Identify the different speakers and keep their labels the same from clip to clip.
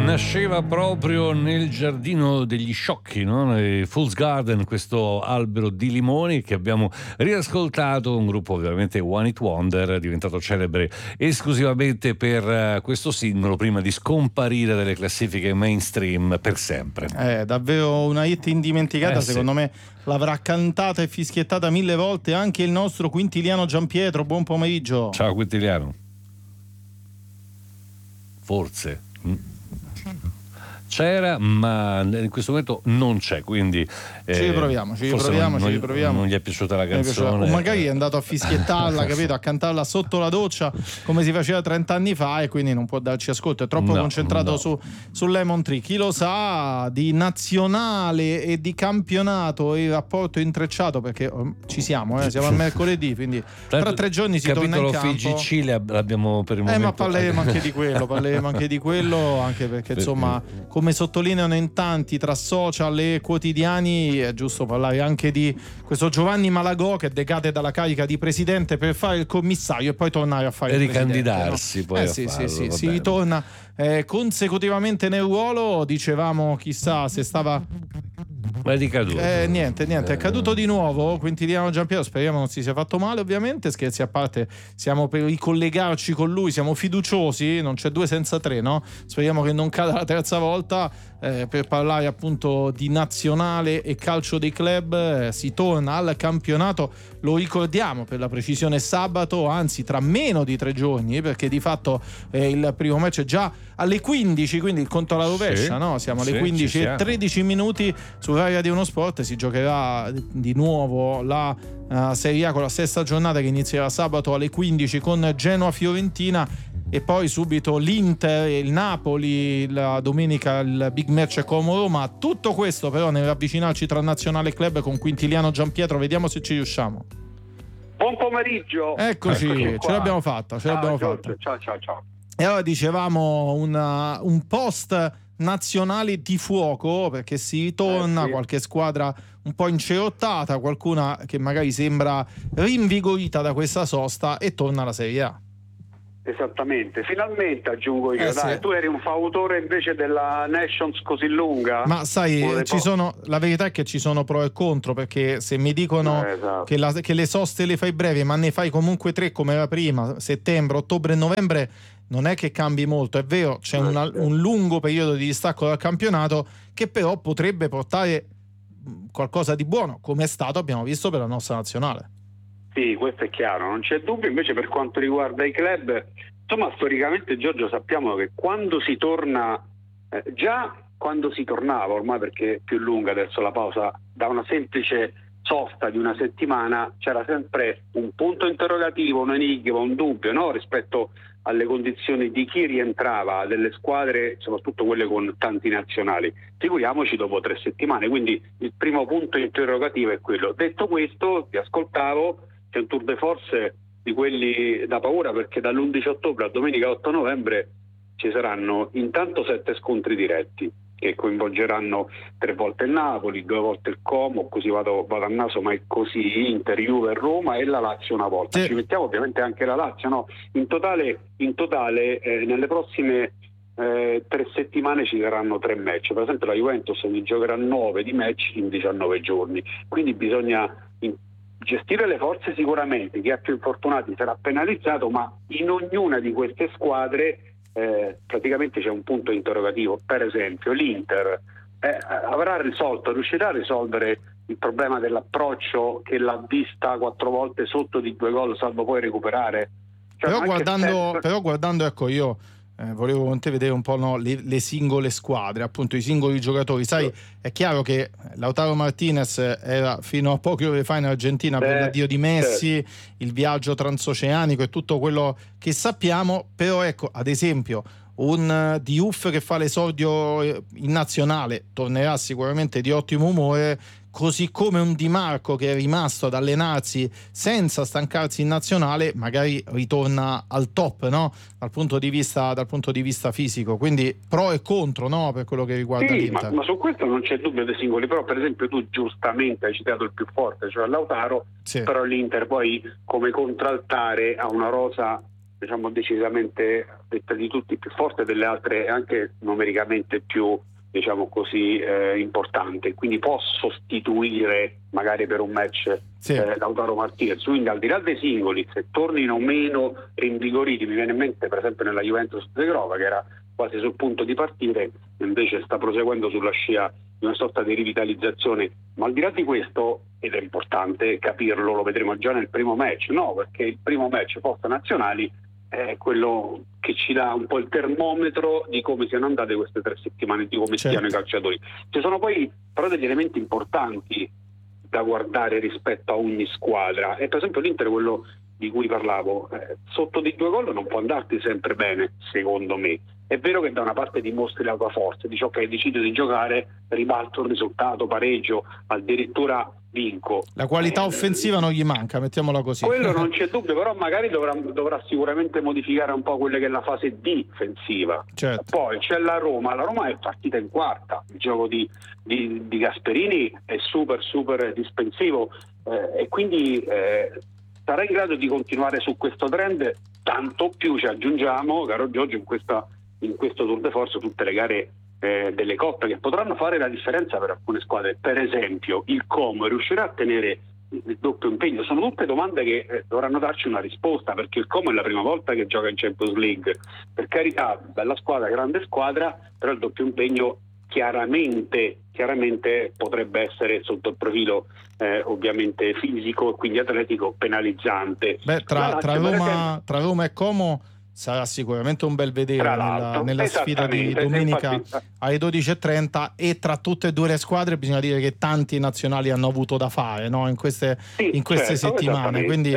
Speaker 1: Nasceva proprio nel giardino degli sciocchi, no? Fool's Garden, questo albero di limoni che abbiamo riascoltato, un gruppo ovviamente One Hit Wonder, diventato celebre esclusivamente per questo singolo prima di scomparire dalle classifiche mainstream per sempre.
Speaker 2: Davvero una hit indimenticata,
Speaker 1: sì.
Speaker 2: Secondo me l'avrà cantata e fischiettata 1000 volte anche il nostro Quintiliano Giampietro. Buon pomeriggio.
Speaker 1: Ciao Quintiliano. Forse c'era, ma in questo momento non c'è, quindi
Speaker 2: ci riproviamo.
Speaker 1: Non gli è piaciuta la canzone,
Speaker 2: o magari è andato a fischiettarla, capito, a cantarla sotto la doccia come si faceva 30 anni fa e quindi non può darci ascolto, è troppo concentrato su Lemon Tree. Chi lo sa, di nazionale e di campionato il rapporto intrecciato, perché siamo al mercoledì, quindi tra 3 giorni si torna in campo.
Speaker 1: Capitolo Figi-Cile l'abbiamo per il momento,
Speaker 2: ma parleremo anche di quello, anche perché insomma, come sottolineano in tanti tra social e quotidiani, è giusto parlare anche di questo Giovanni Malagò che decade dalla carica di presidente per fare il commissario e poi tornare a fare il
Speaker 1: ricandidarsi,
Speaker 2: presidente, no? Poi si ritorna consecutivamente nel ruolo. Dicevamo, chissà se stava
Speaker 1: ricaduto.
Speaker 2: Niente, è caduto di nuovo Quintiliano Giampiero, speriamo non si sia fatto male, ovviamente, scherzi a parte, siamo per ricollegarci con lui, siamo fiduciosi, non c'è 2 senza 3, no? Speriamo che non cada la terza volta, per parlare appunto di nazionale e calcio dei club. Si torna al campionato, lo ricordiamo per la precisione sabato, anzi tra meno di 3 giorni, perché di fatto il primo match è già alle 15, quindi il conto alla rovescia, no? Siamo alle 15 e 13 minuti su Rai Radio Uno Sport. Si giocherà di nuovo la Serie A con la sesta giornata che inizierà sabato alle 15 con Genoa-Fiorentina e poi subito l'Inter e il Napoli, la domenica il big match Como-Roma. Tutto questo però nell'avvicinarci tra nazionale e club con Quintiliano Giampietro, vediamo se ci riusciamo.
Speaker 3: Buon pomeriggio.
Speaker 2: Eccoci ce l'abbiamo fatta.
Speaker 3: Ciao.
Speaker 2: E allora dicevamo un post nazionali di fuoco, perché si ritorna, qualche squadra un po' incerottata, qualcuna che magari sembra rinvigorita da questa sosta e torna alla Serie A.
Speaker 3: Esattamente, finalmente aggiungo io. Tu eri un fautore invece della Nations così lunga.
Speaker 2: Ma sai, la verità è che ci sono pro e contro, perché se mi dicono che le soste le fai brevi ma ne fai comunque 3 come era prima, settembre, ottobre e novembre, non è che cambi molto. È vero, c'è un lungo periodo di distacco dal campionato che però potrebbe portare qualcosa di buono, come è stato, abbiamo visto, per la nostra nazionale.
Speaker 3: Sì, questo è chiaro, non c'è dubbio. Invece per quanto riguarda i club, insomma, storicamente, Giorgio, sappiamo che quando si torna, già quando si tornava, ormai perché è più lunga adesso la pausa, da una semplice sosta di una settimana, c'era sempre un punto interrogativo, un enigma, un dubbio, no? Rispetto alle condizioni di chi rientrava, delle squadre, soprattutto quelle con tanti nazionali. Figuriamoci dopo 3 settimane, quindi il primo punto interrogativo è quello. Detto questo, vi ascoltavo, c'è un tour de force di quelli da paura, perché dall'11 ottobre a domenica 8 novembre ci saranno intanto 7 scontri diretti che coinvolgeranno 3 volte il Napoli, 2 volte il Como, così vado a naso, ma è così, Inter, Juve, Roma e la Lazio una volta. Ci mettiamo ovviamente anche la Lazio, no? In totale nelle prossime 3 settimane ci saranno 3 match. Per esempio la Juventus ne giocherà 9 di match in 19 giorni, quindi bisogna gestire le forze sicuramente. Chi ha più infortunati sarà penalizzato, ma in ognuna di queste squadre praticamente c'è un punto interrogativo. Per esempio l'Inter riuscirà a risolvere il problema dell'approccio, che l'ha vista 4 volte sotto di 2 gol salvo poi recuperare.
Speaker 2: Però guardando, ecco, io volevo con te vedere un po', no, le singole squadre, appunto i singoli giocatori. Sai, è chiaro che Lautaro Martinez era fino a poche ore fa in Argentina per l'addio di Messi, il viaggio transoceanico e tutto quello che sappiamo. Però ecco, ad esempio un Diouf che fa l'esordio in nazionale tornerà sicuramente di ottimo umore, così come un Di Marco che è rimasto ad allenarsi senza stancarsi in nazionale, magari ritorna al top, no? Dal punto di vista fisico. Quindi pro e contro, no? Per quello che riguarda l'Inter.
Speaker 3: Ma su questo non c'è dubbio dei singoli. Però per esempio tu giustamente hai citato il più forte, cioè Lautaro, però l'Inter poi come contraltare ha una rosa diciamo decisamente, detta di tutti, più forte delle altre, anche numericamente più, diciamo così, importante, quindi può sostituire magari per un match Lautaro Martinez. Quindi al di là dei singoli, se tornino meno rinvigoriti, mi viene in mente per esempio nella Juventus Zegrova, che era quasi sul punto di partire, invece sta proseguendo sulla scia di una sorta di rivitalizzazione. Ma al di là di questo, ed è importante capirlo, lo vedremo già nel primo match, no? Perché il primo match post nazionali è quello che ci dà un po' il termometro di come siano andate queste 3 settimane, di come stiano i calciatori. Ci sono poi però degli elementi importanti da guardare rispetto a ogni squadra, e per esempio l'Inter, quello di cui parlavo, sotto di 2 gol non può andarti sempre bene, secondo me. È vero che da una parte dimostri la tua forza, dici ok, decido di giocare, ribalto il risultato, pareggio, addirittura vinco.
Speaker 2: La qualità offensiva non gli manca, mettiamola così.
Speaker 3: Quello non c'è dubbio, però magari dovrà sicuramente modificare un po' quella che è la fase difensiva.
Speaker 2: Certo.
Speaker 3: Poi c'è la Roma è partita in quarta, il gioco di Gasperini è super dispensivo, e quindi sarà in grado di continuare su questo trend, tanto più ci aggiungiamo, caro Giorgio, in questo Tour de Force tutte le gare delle coppe che potranno fare la differenza per alcune squadre. Per esempio il Como riuscirà a tenere il doppio impegno? Sono tutte domande che dovranno darci una risposta, perché il Como è la prima volta che gioca in Champions League, per carità, bella squadra, grande squadra, però il doppio impegno chiaramente potrebbe essere sotto il profilo ovviamente fisico e quindi atletico penalizzante.
Speaker 2: Tra Roma e Como sarà sicuramente un bel vedere nella sfida di domenica, infatti, alle 12:30, e tra tutte e 2 le squadre bisogna dire che tanti nazionali hanno avuto da fare, no? in queste settimane, quindi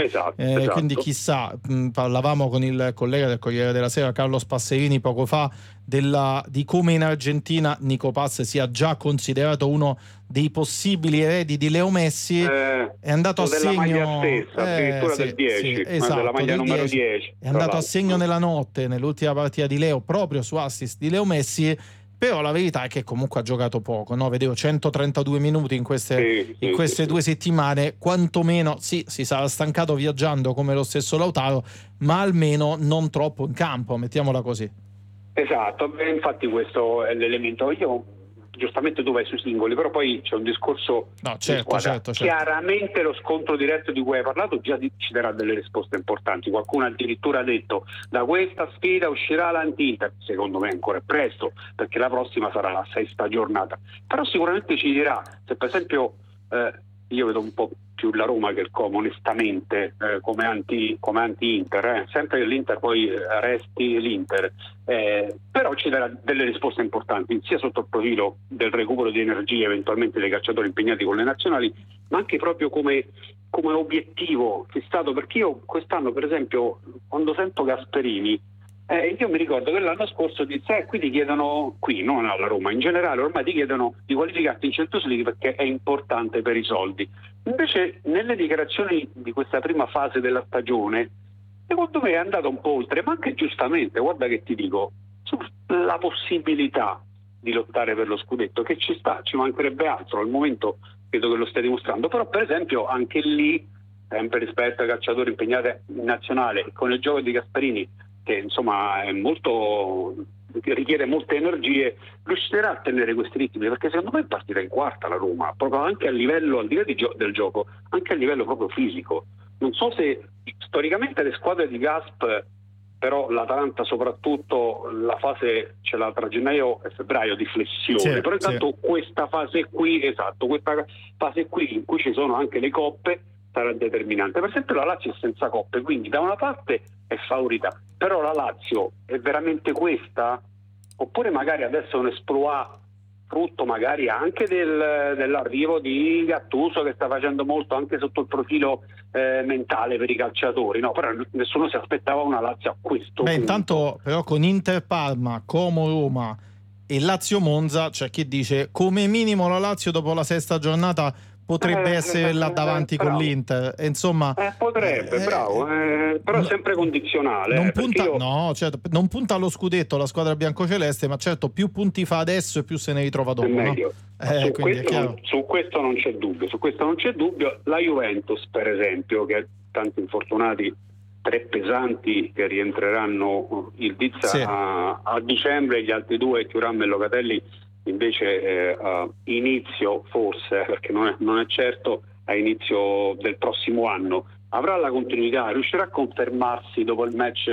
Speaker 2: chissà. Parlavamo con il collega del Corriere della Sera, Carlo Spasserini, poco fa, di come in Argentina Nico Paz sia già considerato uno dei possibili eredi di Leo Messi. È andato a segno
Speaker 3: maglia stessa, addirittura del 10, della maglia numero 10.
Speaker 2: È andato a segno nella notte, nell'ultima partita di Leo, proprio su assist di Leo Messi. Però la verità è che comunque ha giocato poco, no? Vedevo 132 minuti in queste 2 settimane, quantomeno si sarà stancato viaggiando come lo stesso Lautaro, ma almeno non troppo in campo, mettiamola così.
Speaker 3: Esatto, infatti questo è l'elemento. Giustamente tu vai sui singoli, però poi c'è un discorso
Speaker 2: certo.
Speaker 3: Chiaramente lo scontro diretto di cui hai parlato già ci darà delle risposte importanti. Qualcuno addirittura ha detto: da questa sfida uscirà l'Antinter. Secondo me ancora è presto, perché la prossima sarà la 6ª giornata, però sicuramente ci dirà se per esempio io vedo un po' più la Roma che il Como, onestamente, come anti-Inter, sempre che l'Inter poi resti l'Inter, però ci darà delle risposte importanti, sia sotto il profilo del recupero di energie eventualmente dei calciatori impegnati con le nazionali, ma anche proprio come obiettivo fissato, perché io quest'anno, per esempio, quando sento Gasperini, io mi ricordo che l'anno scorso disse: qui ti chiedono, qui non alla Roma, in generale ormai ti chiedono di qualificarti in Champions League perché è importante per i soldi. Invece nelle dichiarazioni di questa prima fase della stagione, secondo me è andato un po' oltre, ma anche giustamente, guarda che ti dico, sulla possibilità di lottare per lo scudetto, che ci sta, ci mancherebbe altro, al momento credo che lo stia dimostrando, però per esempio anche lì, sempre rispetto ai calciatori impegnati in nazionale, con il gioco di Gasperini, che insomma è richiede molte energie, riuscirà a tenere questi ritmi, perché secondo me è partita in quarta la Roma, proprio anche a livello, al di là del gioco, anche a livello proprio fisico. Non so se storicamente le squadre di Gasp, però l'Atalanta soprattutto, la fase ce l'ha tra gennaio e febbraio di flessione, però intanto questa fase qui in cui ci sono anche le coppe sarà determinante. Per esempio la Lazio è senza coppe, quindi da una parte è favorita, però la Lazio è veramente questa? Oppure magari adesso è un exploit frutto magari anche dell'arrivo di Gattuso, che sta facendo molto anche sotto il profilo mentale per i calciatori, no? Però nessuno si aspettava una Lazio a questo punto.
Speaker 2: Intanto però con Inter Parma, Como Roma e Lazio Monza c'è chi dice come minimo la Lazio dopo la 6ª giornata potrebbe essere là davanti con l'Inter, insomma
Speaker 3: potrebbe, bravo, però sempre condizionale.
Speaker 2: Non punta allo scudetto la squadra biancoceleste, ma certo più punti fa adesso e più se ne ritrova dopo, no?
Speaker 3: Su questo non c'è dubbio. La Juventus, per esempio, che ha tanti infortunati 3 pesanti che rientreranno, il Diz a dicembre, gli altri 2, Thuram e Locatelli, invece inizio forse, perché non è certo, a inizio del prossimo anno. Avrà la continuità, riuscirà a confermarsi dopo il match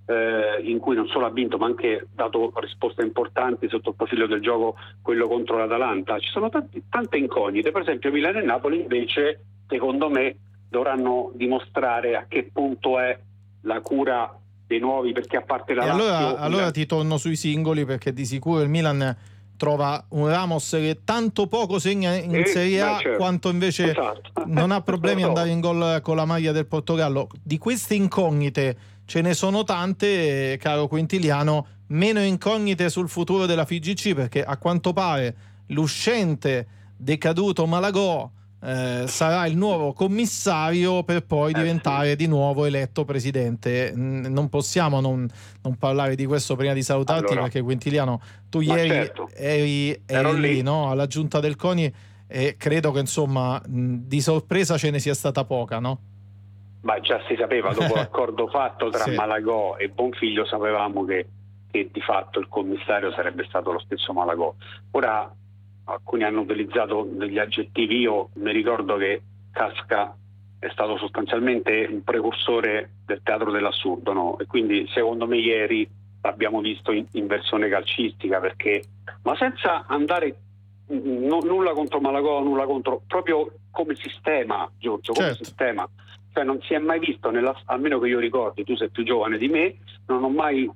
Speaker 3: in cui non solo ha vinto ma anche dato risposte importanti sotto il profilo del gioco, quello contro l'Atalanta. Ci sono tante incognite. Per esempio Milano e Napoli invece, secondo me, dovranno dimostrare a che punto è la cura dei nuovi, perché a parte la Lazio...
Speaker 2: Allora ti torno sui singoli, perché di sicuro il Milan trova un Ramos che tanto poco segna in Serie A, certo, quanto invece non ha problemi ad andare in gol con la maglia del Portogallo. Di queste incognite ce ne sono tante, caro Quintiliano, meno incognite sul futuro della FIGC, perché a quanto pare l'uscente decaduto Malagò sarà il nuovo commissario per poi diventare di nuovo eletto presidente. Non possiamo non parlare di questo prima di salutarti, perché Quintiliano, tu ieri eri lì, no? Alla giunta del CONI, e credo che insomma di sorpresa ce ne sia stata poca, no?
Speaker 3: Ma già si sapeva, dopo l'accordo fatto tra Malagò e Bonfiglio sapevamo che di fatto il commissario sarebbe stato lo stesso Malagò. Ora alcuni hanno utilizzato degli aggettivi, io mi ricordo che Casca è stato sostanzialmente un precursore del teatro dell'assurdo, no? E quindi secondo me ieri l'abbiamo visto in versione calcistica, perché, ma senza andare nulla contro Malagò, nulla contro, proprio come sistema, Giorgio, come sistema. Cioè non si è mai visto, almeno che io ricordi, tu sei più giovane di me, non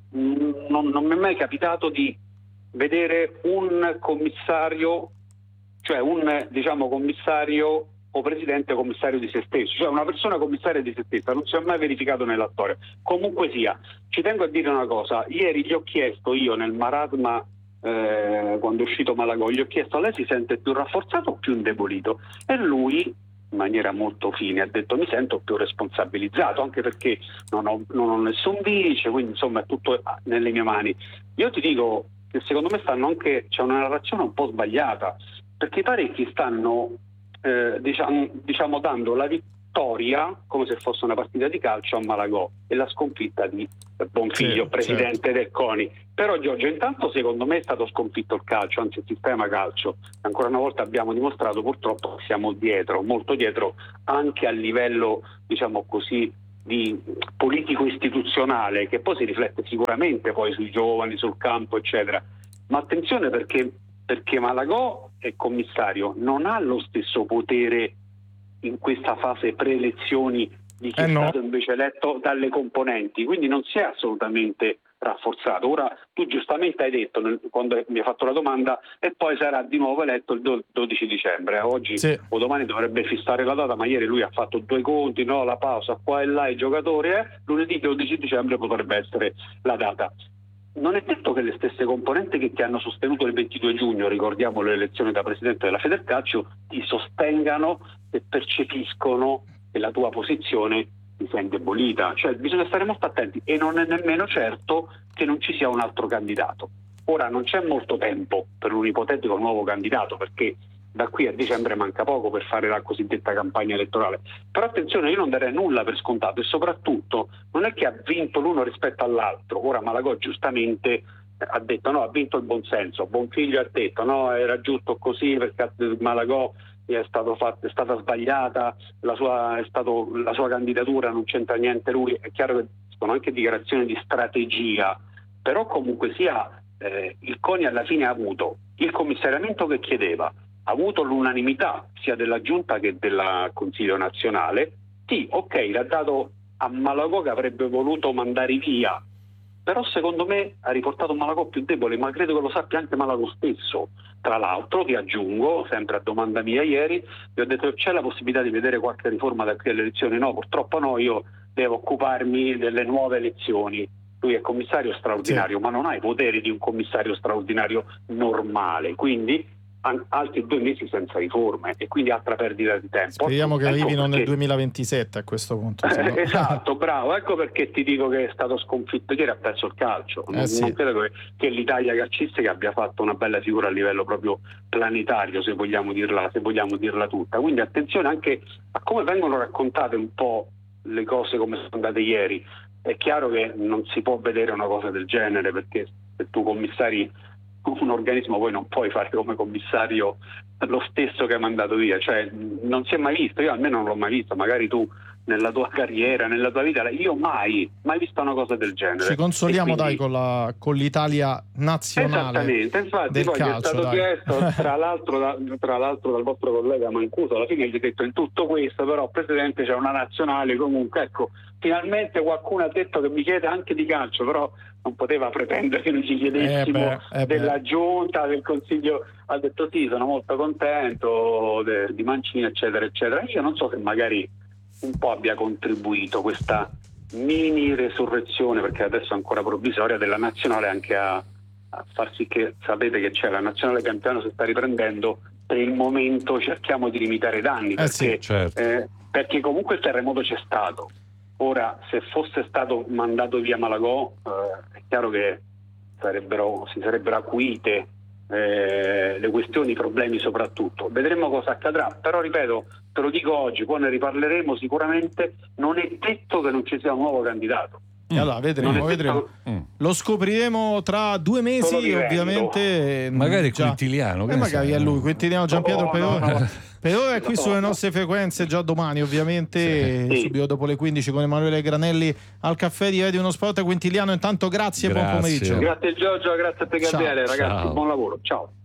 Speaker 3: mi è mai capitato di vedere un commissario, cioè un commissario o presidente commissario di se stesso, cioè una persona commissaria di se stessa, non si è mai verificato nella storia. Comunque sia, ci tengo a dire una cosa, ieri gli ho chiesto, io nel marasma quando è uscito Malagò, gli ho chiesto: lei si sente più rafforzato o più indebolito? E lui, in maniera molto fine, ha detto: mi sento più responsabilizzato, anche perché non ho nessun vice, quindi insomma è tutto nelle mie mani. Io ti dico che secondo me c'è una narrazione un po' sbagliata, perché parecchi stanno diciamo dando la vittoria come se fosse una partita di calcio a Malagò e la sconfitta di Bonfiglio, presidente del CONI. Però Giorgio, intanto secondo me è stato sconfitto il calcio, anzi il sistema calcio. Ancora una volta abbiamo dimostrato purtroppo che siamo dietro, molto dietro, anche a livello, diciamo così, di politico istituzionale, che poi si riflette sicuramente poi sui giovani, sul campo, eccetera. Ma attenzione, perché Malagò è commissario, non ha lo stesso potere in questa fase pre-elezioni di chi è stato invece eletto dalle componenti, quindi non si è assolutamente rafforzato. Ora tu giustamente hai detto quando mi hai fatto la domanda, e poi sarà di nuovo eletto il 12 dicembre. Oggi o domani dovrebbe fissare la data, ma ieri lui ha fatto 2 conti, no, la pausa qua e là i giocatori, lunedì 12 dicembre potrebbe essere la data. Non è detto che le stesse componenti che ti hanno sostenuto il 22 giugno, ricordiamo le elezioni da presidente della Federcalcio, ti sostengano e percepiscono che la tua posizione ti sia indebolita. Cioè bisogna stare molto attenti, e non è nemmeno certo che non ci sia un altro candidato. Ora non c'è molto tempo per un ipotetico nuovo candidato, perché da qui a dicembre manca poco per fare la cosiddetta campagna elettorale. Però attenzione, io non darei nulla per scontato, e soprattutto non è che ha vinto l'uno rispetto all'altro. Ora Malagò giustamente ha detto no, ha vinto il buonsenso, Bonfiglio ha detto no, era giusto così perché Malagò è stata sbagliata la sua candidatura, non c'entra niente lui. È chiaro che sono anche dichiarazioni di strategia, però comunque sia il CONI alla fine ha avuto il commissariamento che chiedeva, ha avuto l'unanimità sia della Giunta che del Consiglio nazionale. Sì, ok, l'ha dato a Malagò che avrebbe voluto mandare via, però secondo me ha riportato Malagò più debole, ma credo che lo sappia anche Malagò stesso. Tra l'altro ti aggiungo, sempre a domanda mia ieri, gli ho detto: c'è la possibilità di vedere qualche riforma da qui alle elezioni? No, purtroppo no, io devo occuparmi delle nuove elezioni. Lui è commissario straordinario, ma non ha i poteri di un commissario straordinario normale, quindi altri 2 mesi senza riforme e quindi altra perdita di tempo.
Speaker 2: Speriamo che arrivino nel 2027 a questo punto.
Speaker 3: Esatto, bravo, ecco perché ti dico che è stato sconfitto ieri, ha perso il calcio. Non credo che l'Italia calcistica abbia fatto una bella figura a livello proprio planetario, se vogliamo dirla tutta. Quindi attenzione anche a come vengono raccontate un po' le cose come sono andate ieri. È chiaro che non si può vedere una cosa del genere, perché se tu commissari un organismo poi non puoi fare come commissario lo stesso che hai mandato via, cioè non si è mai visto, io almeno non l'ho mai visto, magari tu nella tua carriera, nella tua vita, io mai visto una cosa del genere.
Speaker 2: Ci consoliamo
Speaker 3: quindi,
Speaker 2: dai con l'Italia nazionale.
Speaker 3: Esattamente, infatti
Speaker 2: del
Speaker 3: poi
Speaker 2: calcio,
Speaker 3: è stato
Speaker 2: dai.
Speaker 3: chiesto tra l'altro dal vostro collega Mancuso, alla fine gli ha detto: in tutto questo però Presidente c'è una nazionale, comunque ecco, finalmente qualcuno ha detto che mi chiede anche di calcio, però non poteva pretendere che noi ci chiedessimo della giunta, del consiglio. Ha detto sì, sono molto contento di Mancini, eccetera eccetera. Io non so se magari un po' abbia contribuito questa mini resurrezione, perché adesso è ancora provvisoria, della nazionale, anche a far sì che sapete che c'è la nazionale pian piano si sta riprendendo. Per il momento cerchiamo di limitare i danni, perché,
Speaker 1: sì, certo.
Speaker 3: Perché comunque il terremoto c'è stato. Ora, se fosse stato mandato via Malagò, è chiaro che si sarebbero acuite le questioni, i problemi soprattutto. Vedremo cosa accadrà, però ripeto, te lo dico oggi, poi ne riparleremo sicuramente, non è detto che non ci sia un nuovo candidato.
Speaker 2: E allora vedremo. Lo scopriremo tra 2 mesi, ovviamente.
Speaker 1: Magari Quintiliano,
Speaker 2: magari è lui, Quintiliano Giampietro. Per ora è qui sulle
Speaker 3: no.
Speaker 2: nostre frequenze, già domani ovviamente, subito dopo le 15 con Emanuele Granelli al caffè di Radio Uno Sport. Quintiliano, intanto grazie. Buon pomeriggio.
Speaker 3: Grazie Giorgio, grazie a te Gabriele, ragazzi, buon lavoro, ciao.